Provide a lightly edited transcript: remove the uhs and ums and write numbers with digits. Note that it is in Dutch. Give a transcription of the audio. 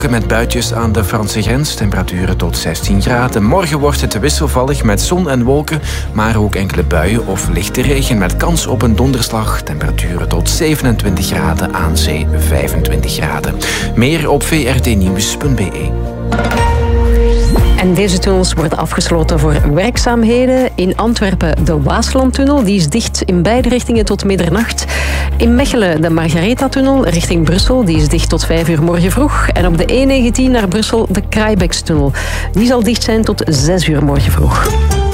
Met buitjes aan de Franse grens, temperaturen tot 16 graden. Morgen wordt het wisselvallig met zon en wolken, maar ook enkele buien of lichte regen met kans op een donderslag. Temperaturen tot 27 graden, aan zee 25 graden. Meer op vrdnieuws.be. En deze tunnels worden afgesloten voor werkzaamheden. In Antwerpen de Waaslandtunnel, die is dicht in beide richtingen tot middernacht. In Mechelen de Margaretha-tunnel richting Brussel, die is dicht tot 5 uur morgen vroeg. En op de E19 naar Brussel de Kraaibekstunnel. Die zal dicht zijn tot 6 uur morgen vroeg.